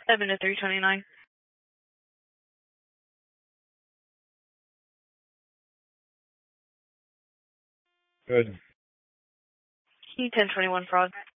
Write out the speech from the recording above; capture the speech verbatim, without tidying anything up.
seven to three twenty-nine. Good. ten twenty-one fraud.